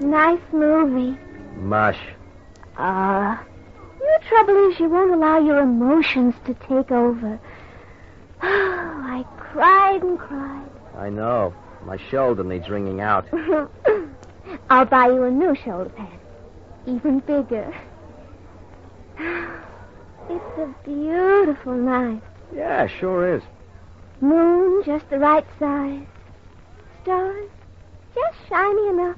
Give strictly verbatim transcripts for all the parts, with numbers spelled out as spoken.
Nice movie. Mush. Ah. Uh, your trouble is you won't allow your emotions to take over. Oh, I cried and cried. I know. My shoulder needs wringing out. I'll buy you a new shoulder pad. Even bigger. It's a beautiful night. Yeah, sure is. Moon just the right size. Stars just shiny enough.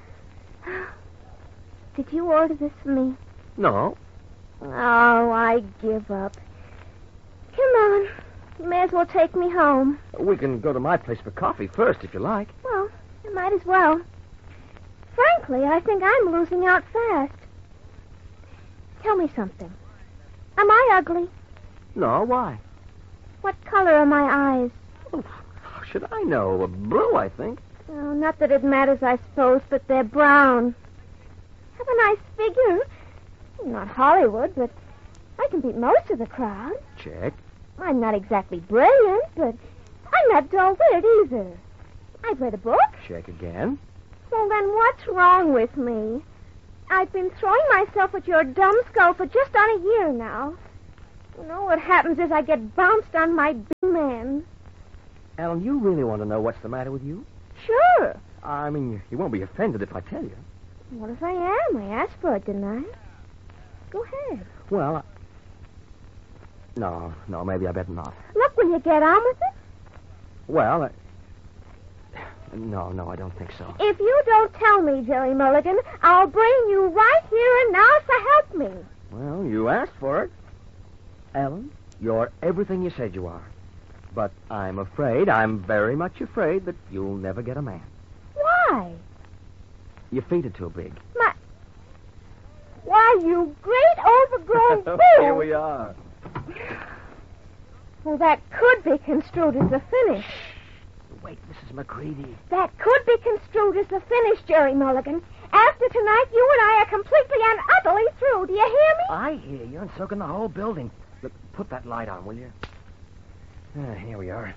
Did you order this for me? No. Oh, I give up. Come on. You may as well take me home. We can go to my place for coffee first, if you like. Well, you might as well. Frankly, I think I'm losing out fast. Tell me something. Am I ugly? No, why? What color are my eyes? Oh, how should I know? Blue, I think. Oh, not that it matters, I suppose, but they're brown. Have a nice figure. Not Hollywood, but I can beat most of the crowd. Check. I'm not exactly brilliant, but I'm not dull-witted either. I've read a book. Check again. Well, then what's wrong with me? I've been throwing myself at your dumb skull for just on a year now. You know, what happens is I get bounced on my big man. Ellen, you really want to know what's the matter with you? Sure. I mean, you, you won't be offended if I tell you. What if I am? I asked for it, didn't I? Go ahead. Well, I... No, no, maybe I better not. Look, will you get on with it? Well, I... No, no, I don't think so. If you don't tell me, Jerry Mulligan, I'll bring you right here and now, so help me. Well, you asked for it. Ellen, you're everything you said you are. But I'm afraid, I'm very much afraid that you'll never get a man. Why? Your feet are too big. My... Why, you great overgrown fool! Here we are. Well, that could be construed as a finish. Wait, Missus McCready. That could be construed as the finish, Jerry Mulligan. After tonight, you and I are completely and utterly through. Do you hear me? I hear you, and so can the whole building. Look, put that light on, will you? Ah, here we are.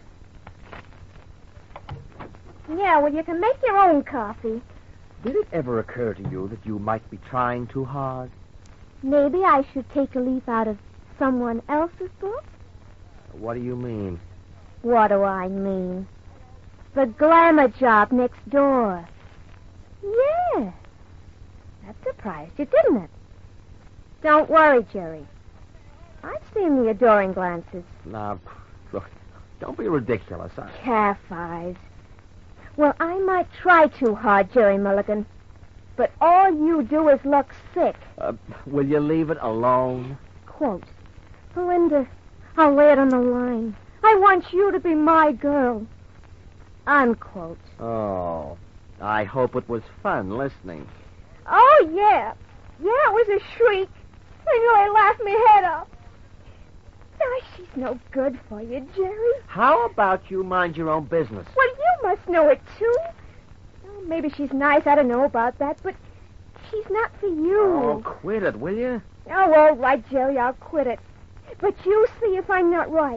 Yeah, well, you can make your own coffee. Did it ever occur to you that you might be trying too hard? Maybe I should take a leaf out of someone else's book? What do you mean? What do I mean? The glamour job next door. Yeah. That surprised you, didn't it? Don't worry, Jerry. I've seen the adoring glances. Now, look, don't be ridiculous. I... Calf eyes. Well, I might try too hard, Jerry Mulligan, but all you do is look sick. Uh, will you leave it alone? Quote. Belinda, I'll lay it on the line. I want you to be my girl. Unquote. Oh, I hope it was fun listening. Oh, yeah. Yeah, it was a shriek. I nearly laughed my head off. Oh, she's no good for you, Jerry. How about you mind your own business? Well, you must know it, too. Oh, maybe she's nice. I don't know about that, but she's not for you. Oh, quit it, will you? Oh, all right, Jerry, I'll quit it. But you see if I'm not right.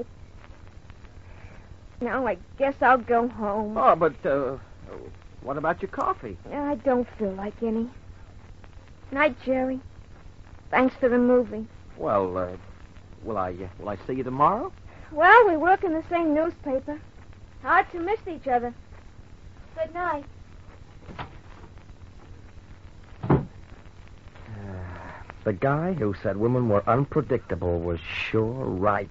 Now, I guess I'll go home. Oh, but, uh, what about your coffee? I don't feel like any. Night, Jerry. Thanks for the movie. Well, uh, will I, uh, will I see you tomorrow? Well, we work in the same newspaper. Hard to miss each other. Good night. Uh, the guy who said women were unpredictable was sure right.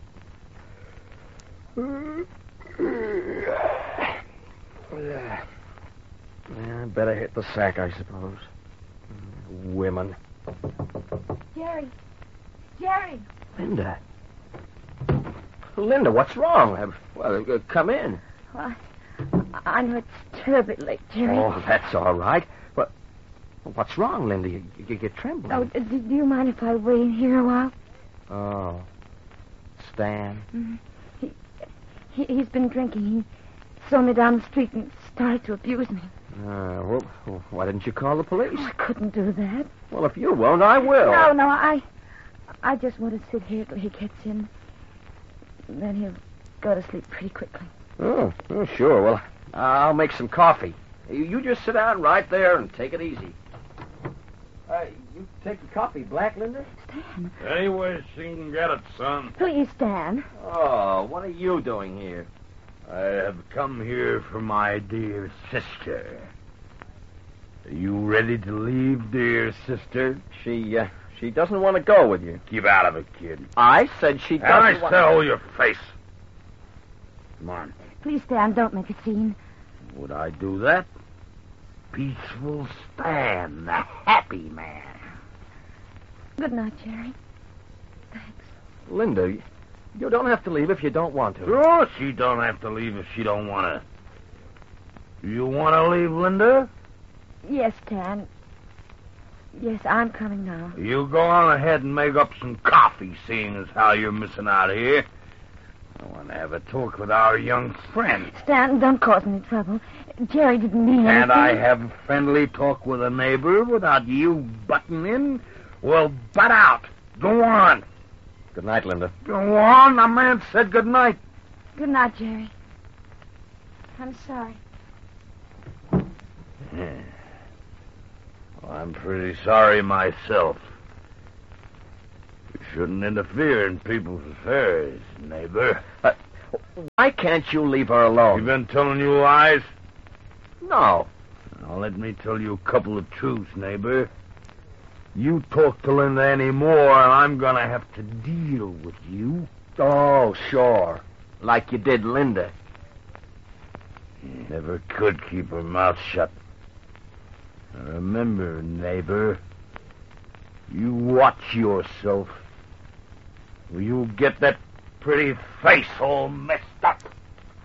Yeah, better hit the sack, I suppose. Women. Jerry. Jerry. Linda. Linda, what's wrong? Uh, Well, uh, come in. Well, I know it's terribly late, Jerry. Oh, that's all right. But what's wrong, Linda? You, you, you're trembling. Oh, do, do you mind if I wait in here a while? Oh. Stan? Mm-hmm. He, he, he's been drinking. He saw me down the street and started to abuse me. Uh, well, why didn't you call the police? Oh, I couldn't do that. Well, if you won't, I will. No, no, I... I just want to sit here till he gets in. Then he'll go to sleep pretty quickly. Oh, oh, sure. Well, I'll make some coffee. You, you just sit down right there and take it easy. Uh, you take the coffee black, Linda? Stan. Any way she can get it, son. Please, Stan. Oh, what are you doing here? I have come here for my dear sister. Are you ready to leave, dear sister? She, uh, she doesn't want to go with you. Keep out of it, kid. I said she And doesn't I want said, hold your face. Come on. Please, Stan, don't make a scene. Would I do that? Peaceful Stan, the happy man. Good night, Jerry. Thanks. Linda, you don't have to leave if you don't want to. Sure, she don't have to leave if she don't want to. You want to leave, Linda? Yes, Stan. Yes, I'm coming now. You go on ahead and make up some coffee, seeing as how you're missing out here. I want to have a talk with our young friend. Stan, don't cause any trouble. Jerry didn't mean anything. Can't I have a friendly talk with a neighbor without you butting in? Well, butt out. Go on. Good night, Linda. Go on. The man said good night. Good night, Jerry. I'm sorry. Yeah. Well, I'm pretty sorry myself. You shouldn't interfere in people's affairs, neighbor. Uh, why can't you leave her alone? You been telling you lies? No. Now, let me tell you a couple of truths, neighbor. You talk to Linda any more, and I'm going to have to deal with you. Oh, sure. Like you did Linda. You never could keep her mouth shut. Now, remember, neighbor, you watch yourself. Or you'll get that pretty face all messed up.